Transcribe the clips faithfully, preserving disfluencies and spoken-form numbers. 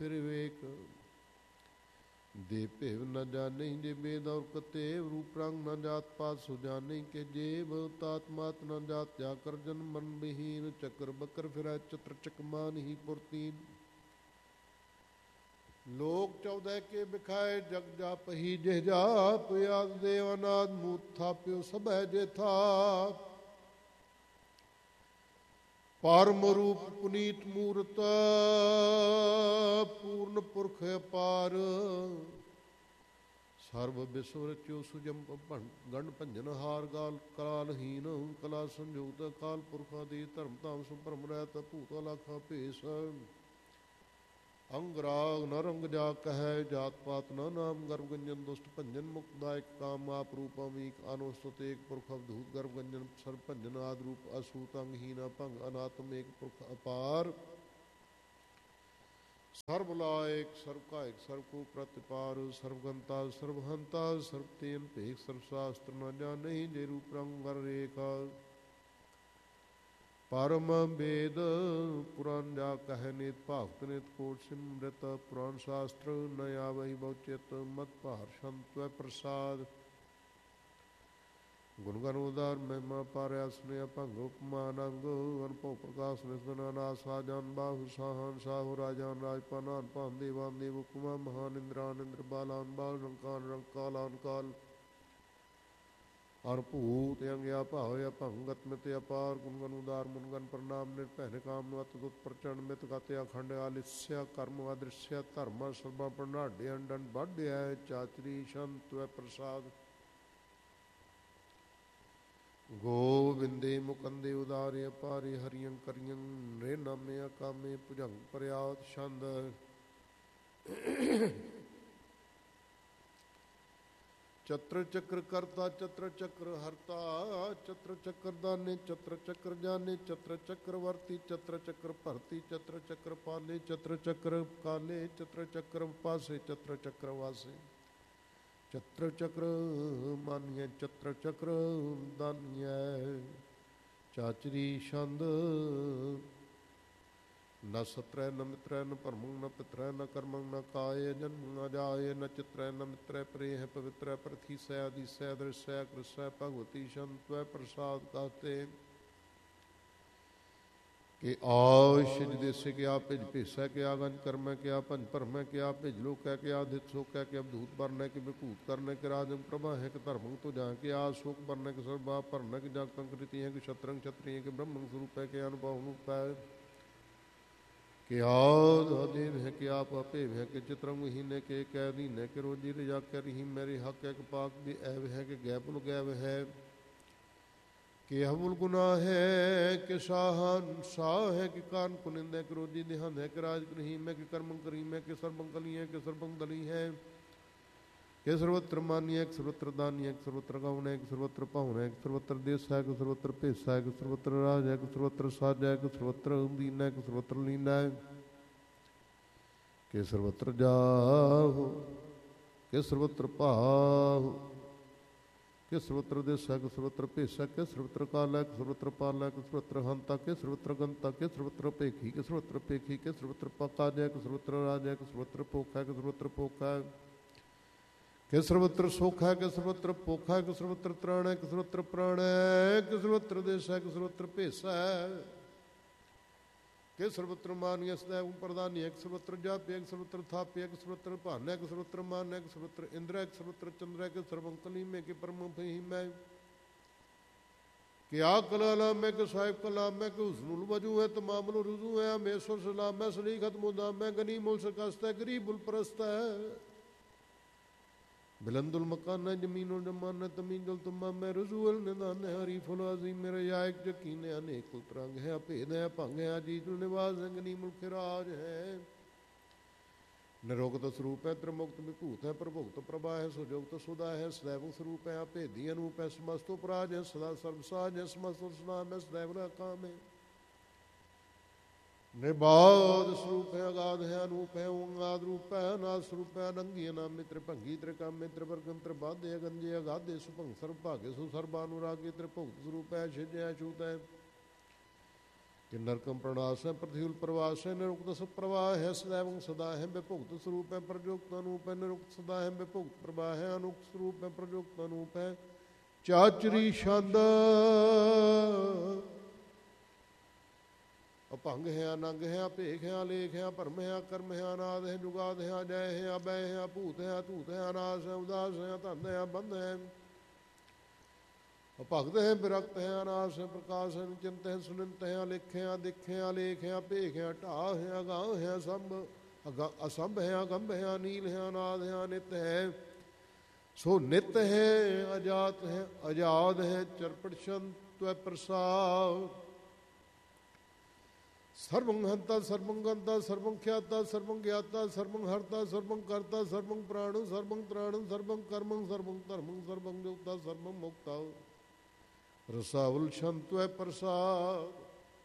फिर विवेक। दे भेव न जाने जे बेद और कतेव, रूप रंग न जात पात सो जाने के जेब। तात मात न जात जाकर जन मन विहीन, चक्र बकर फिरै चत्र चकमान ही पुरतीन। लोक चौदह के बिखाए जग जाप ही जेह जाप, याद देव अनाद मूत थाप्यो सब है जे थाप। परम रूप पुनीत मूरत, पूर्ण पुरख अपार। सर्व विश्व रच्यो सुजम गण भंजन हार, गाल कालहीन कला संयुक्त। काल पुरखादि धर्म धाम सुभरम रहत, भूत अलाखा भेष। अंग राग न रंग जा कह, जात पात न नाम गर्भ गंजन। दुष्ट भंजन मुक्तदायक काम आप रूप अमीक, अनुस्तुत एक पुरख अवधूत गर्भ गंजन। सर्व भंजन आदि रूप असूत, अंगहीन भंग अनात्म एक पुरख अपार। सर्वलायक सर्वकायक सर्व को प्रतिपार, सर्वगंता सर्वहंता सर्वतेन भेक। सर्वशास्त्र न जाने जे रूप रंग वर रेखा। परम वेद पुराण जा कह, नित भागत नित कोट सिमृत। पुराण शास्त्र न आवहि बहुचित, मत भार संत प्रसाद। गुण गण उदार महिमा पार्या स्नेह भंग, उपमान अंग अनुभव प्रकाश निस्बना। साजान बाहु साहन साहु, राजान राजपानान पान देवान देव। उपमा महान इंद्रान इंद्र, बालान बाल रंकान रंग, कालान काल। अरभूत अंग्या भाव भंगत मित अपार। गुणगन उदार मुनगन प्रणाम, निर्भय काम अतुत प्रचंड। मित गत अखंड आलिस्य, कर्म अदृश्य धर्म सर्वा प्रणाढ़। अंडन बढ़ चाचरी संत प्रसाद। गोविंदे मुकंदे उदारे अपारे, हरियं करियं नृ नामे अकामे। भुजंग प्रयात छंद। चत्र चक्र करता चत्र चक्र हरता, चत्र चक्र दाने चत्र चक्र जाने। चत्र चक्रवर्ती चत्र चक्र भरती, चत्र चक्र पाले चत्र चक्र काले। चत्र चक्र पासे चत्र चक्र वासे। चत्र चक्र मानिय चत्र चक्र दानिय। चाचरी छंद। न सत्रय न मित्रय न परमं न पितरय न कर्मं न काय जन्म न जाय। न चित्रय न मित्रय प्रेह पवित्र। प्रथि सै अधिसै दृश्य कृष्य, भगवती संत प्रसाद कहते। कि आश देश क्या भिज भेसै, क्या गंज कर्म क्या पंज भरम। क्या भिज लो कह के आधित सो कह के अवधूत बरन। कि विभूत करने के राजम प्रभा है। कि धर्म तो जहाँ के आस शोक बरन। के सर्वा भरन की जागतं कृति है। कि शत्रंग क्षत्रिय के ब्रह्म स्वरूप है। के अनुभव रूप है। कि आद अदेव है। कि आप अपेव है। कि चित्रंग हीने के कैदीन है। कि रोजी रजा कर ही मेरे हक है। कि पाक भी ऐव है। कि गैबुल गैव है। कि हमुल गुनाह है। कि शाहन शाह है। कि कान कुनिंद है। कि रोजी निहंद है। कि राज करीम है। कि कर्मं करीम है। कि सर्वंकली है। कि सर्वं दली है। कि सर्वत्र मान्य है। कि सर्वत्र दान्य है। कि सर्वत्र गौन है। कि सर्वत्र पाहुन है। कि सर्वत्र देश है। कि सर्वत्र भेस है। कि सर्वत्र राज है। कि सर्वत्र साज है। कि सर्वत्र दीन है। कि सर्वत्र लीन है। कि सर्वत्र जाहो। कि सर्वत्र पाहो। कि सर्वत्र देश है। कि सर्वत्र भेस है। कि सर्वत्र काल है। कि सर्वत्र पाल है। कि सर्वत्र हंता। कि सर्वत्र गंता। कि सर्वत्र पेखी। कि सर्वत्र पेखी। कि सर्वत्र पकाज है। कि सर्वत्र राज है। कि सर्वत्र पोख है। कि सर्वत्र पोख है। कि सर्वत्र सुख है। कि सर्वत्र पोख है। कि सर्वत्र त्राण है। कि सर्वत्र प्राण है। कि सर्वत्र देश है। कि सर्वत्र भेस है। कि सर्वत्र मान्य सदैव प्रधान है। कि सर्वत्र जाप्य है। कि सर्वत्र थाप्य है। कि सर्वत्र भान है। कि सर्वत्र मान है। कि सर्वत्र इंद्र है। कि सर्वत्र चंद्र है। कि सर्वंकली में। कि परम फहीम है। कि आ कलाम है। कि साहिब कलाम है। कि हुस्नुल वजू है। तमामुल रुजू है। हमेशर सलाम है। सलीखत मुदाम है। गनी मुल शिकस्त है। गरीबुल परस्त है। बिलंदुल मकान है। जमीनुल जमान है। तमीनुल तमाम है। रजूल निदान है। हरीफुल अजीम मेरे यायक यकीन है। अनेक तरंग है। अभेद है। भंग है। अजीजुल निवास है। गनी मुल्क राज है। निरोगत स्वरूप है। त्रिमुक्त विभूत है। प्रभुक्त प्रभा है। सुजोगत सुधा है। सदैव स्वरूप है। अभेदी अनूप है। समस्त उपराज है। सदा सर्वसाज है। समस्त सुनाम है। सदैव काम है। निबाद स्वरूप है। अगाध है। अनूप है। ओंगाद रूप है। अनाद स्वरूप है। अनंगी नाम मित्र भंगी त्रिकाम मित्र वर्गंत्र बाध्य गंजे अगाधे सुभंग सर्वभाग्य सुसर्वानुरागी त्रिभुक्त स्वरूप है। शिज है। छूत है। कि नरकम प्रणाश है प्रतिकूल प्रवास है निरुक्त सप्रवाह है सदैव सदा है विभुक्त स्वरूप है प्रयुक्त अनूप है निरुक्त सदा है विभुक्त प्रभा है अनुक्त स्वरूप है प्रयुक्त अनूप है चाचरी छंद अभंग है अनंग है भेख है अलेख है भरम है कर्म है अनाद है जुगाद है अजय है अभय है अभूत है अतूत है अनास है उदास है धन है बंध है भगत है विरक्त है अनास है प्रकाश है निचिंत है सुनिंत है अलिख है अदिख है अलेख है अपेख है अटाह है अगाह है असंभ असंभ है अगंभ है अनील है अनाद है अनित है सो नित है अजात है अजाद है चरपट संत प्रसाद सर्वं हंता सर्वं गंता सर्वं ख्याता सर्वं ज्ञाता सर्वं हरता सर्वं कर्ता सर्वं प्राण सर्वं त्राण सर्वं कर्मं सर्वं धर्मं सर्वं युक्ता सर्वं मुक्ता रसावल शंत्व प्रसाद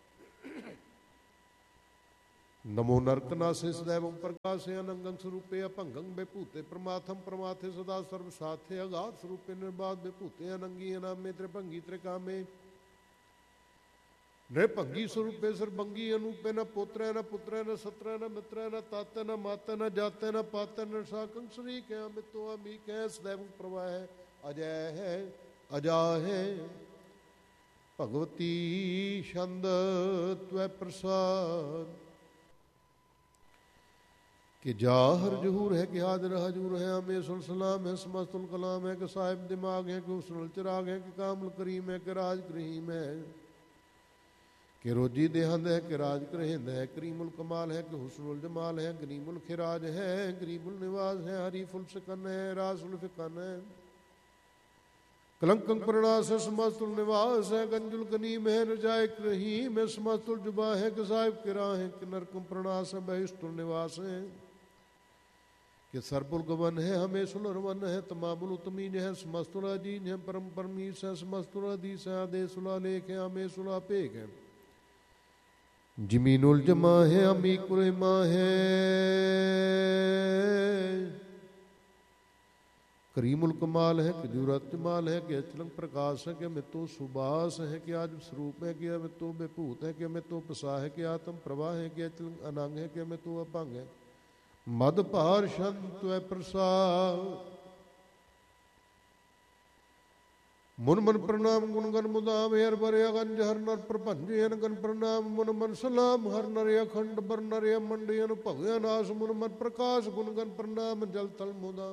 नमो नरकनासे सदैवं प्रकाशे अनंगं स्वरूपे अपंगं विभूते प्रमाथम प्रमाथे सदा सर्व साथे अगाध स्वरूपे निर्बाध विभूते अनंगी अनामे त्रिभंगी त्रिकामे नृभंगी स्वरूपे सर्वंगी अनूपे न पुत्र न पुत्र न सत्र न मित्र न तात न मात न जात न पात न साकं शरीक है अमितो अमीक है सदैव प्रभा है अजय है अजा है भगवती छंद त्वै प्रसाद कि जाहर जहूर है कि हाजिर हजूर है हमें सुल सलाम है समस्तुल कलाम है कि साहिब दिमाग है कि हुस्नुल चिराग है कि कामल करीम है कि राज करीम है कि रोजी देहंद है कि राज करहिंद है करीमुल कमाल है कि हुस्नुल जमाल है गरीमुल खिराज है गरीबुल निवाज है हरीफुल सिकन है रासुल फिकन है कलंकं प्रणास है समस्तुल निवास है गंजुल कनीम है रजायक रहीम है समस्तुल जुबा है कि साहिब किरा है कि नरकं प्रणास है बहिष्टुल निवास है कि सरपुल गवन है हमें सुलरवन है तमामुल उत्मीन है समस्तुल अजीन है परम परमीश है समस्तुल अधीस है आदेश सुला लेख है हमें सुला पेक है जमीनुल जमा है अमीकुल मा है करीमुल कमाल है कि जूरत जमाल है कि अचलंग प्रकाश है कि अमितो सुबास है कि आज स्वरूप है कि अमितो विभूत है कि अमितो प्रसा है कि आत्म प्रवाह है कि अचलंग अनंग है कि अमितो अभंग है मद भार शंत प्रसाद मुन मन प्रणाम गुणगन मुदाम हर बर अगंज हर नर प्रपंच गन प्रणाम मुन मन सलाम हर नर अखंड बर नर मंडयन भगनाश मुन मन प्रकाश गुणगन प्रणाम जल तल मुदाम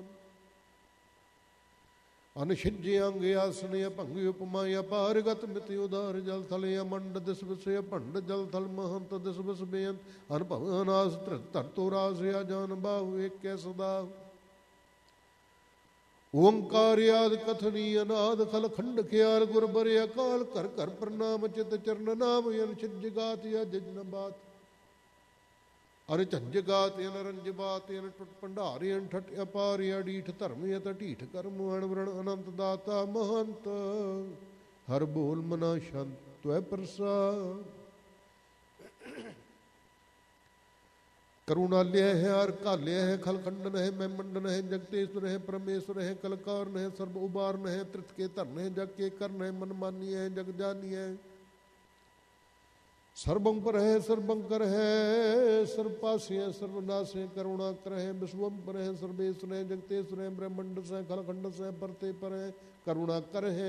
अनशिज्य अंग आसन भंग उपमा अपार गत मिति उदार जल थल मंड दिस विषय पंड जल थल महंत दिस विष बेअंत अनुभवनाश तरतो रास जान बाहु एक कै सदा ओंकार याद कथनी अनाद खल खंड ख्याल गुर बर अकाल कर कर प्रणाम चित चरण नाम यन छिज गात या जजन बात अरे झंझ गात यन रंज बात यन टुट भंडार यन ठट अपार अडीठ धर्म यत ढीठ कर्म अणवरण अनंत दाता महंत हर बोल मना शांत त्वै प्रसाद करुणालय है हर काल्य है खलखंडन है मैं मंडन है जगतेश्वर है परमेश्वर है कलकारन है सर्व उबारन है त्रित के धरन है जग के कर्ण है मनमानी है जग जानी है सर्वं पर है सर्वंकर है सर्वपासी है सर्वनाश है करुणा कर है विश्वम पर है सर्वेश्वर है जगतेश्वर है ब्रह्मंड से खलखंड से परते पर है करुणा कर है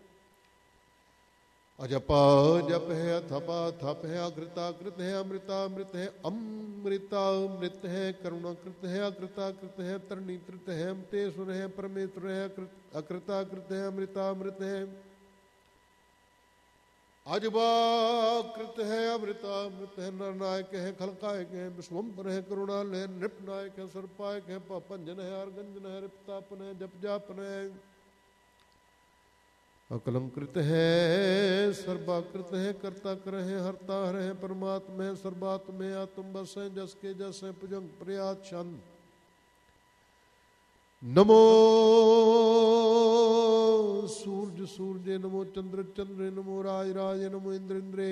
अजपा जप है अथपा थप है अकृता कृत है अमृता अमृत है अमृता अमृत है करुणा कृत है अकृता कृत है तरणी कृत है अमृतेश्वर है परमेश्वर है अकृता कृत है अमृता अमृत है अजबा कृत है अमृता अमृत है नरनायक है खलकायक है विश्वम्भर है करुणालय है नृपनायक है सर्पायक है पापंजन है अर्गंजन है रिपतापन है जप जापन है अकलंकृत है सर्वाकृत है कर्ता कर है हरता है परमात्मा है सर्वात्म है आत्म बस है जस के जस है भुजंग प्रयात छंद नमो सूर्य सूर्य नमो चंद्र चंद्र नमो राज राज नमो इंद्र इंद्रे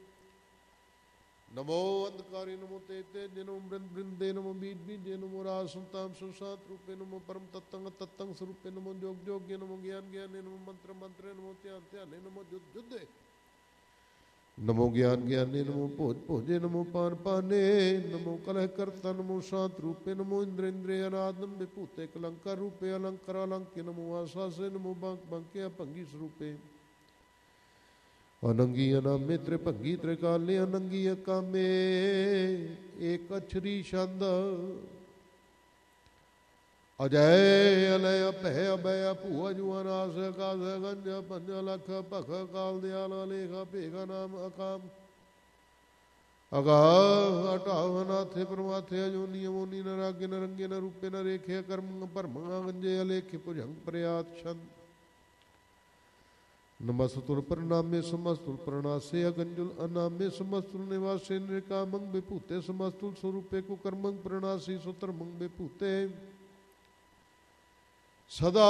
नमो अंधकारे नमो तेज तेज नमो वृंद वृंदे नमो बीज बीजे नमो राज संताम सुशांत रूपे नमो परम तत्तंग तत्तंग स्वरूपे नमो योग योग्य नमो ज्ञान ज्ञान नमो मंत्र मंत्र नमो ध्यान ध्यान नमो युद्ध युद्धे नमो ज्ञान ज्ञाने, नमो भोज भोजे, नमो पान पाने, नमो कलह कर्ता, नमो शांत रूपे, नमो इंद्र इंद्रिय अनादम विभूते कलंकार रूपे, अलंकार अलंके, नमो आशासे, नमो बांक बांके अभंगी स्वरूपे, अनंगी अनामे त्रिभंगी त्रिकाले, अनंगी अकामे एक अक्षरी छंद, अजय अलय भय अभय भूआ जुआ नास कास गंज पंज लख भख काल दयाल लेख भेगा नाम अकाम, अगाह अटाह अनाथे परमाथे, अजोनी अमोनी न रागे न रंगे न रूपे न रेखे, कर्म भरम गंजे अलेखे भुजंग प्रयात छंद, नमस्तुल प्रणामे समस्तुल प्रणासे, अगंजुल अनामे समस्तुल निवासे, निकामंग विभूते समस्तुल स्वरूपे कुकर्मंग प्रणासी सुतर्मंग विभूते, सदा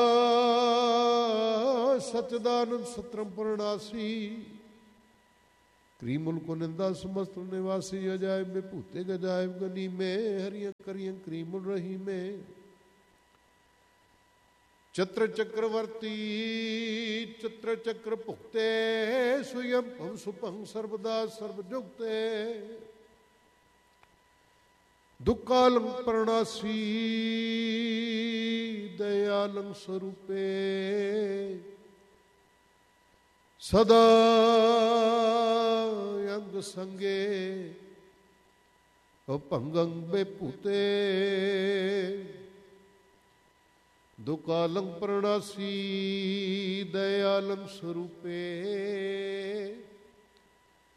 सच्चिदानंद सत्रम प्रणासी, क्रीमुल को निंदा समस्त निवासी, अजायब में भूते गजायब गनी में, हरियं करियं क्रीमुल रही में, चत्र चक्रवर्ती चत्र चक्र भुक्ते, स्वयं भव सुपंग सर्वदा सर्वजुक्ते, दुक्कालं प्रणासी दयालं स्वरूपे, सदा अंग संगे अपंगं बेपूते, दुक्कालं प्रणासी दयालं स्वरूपे,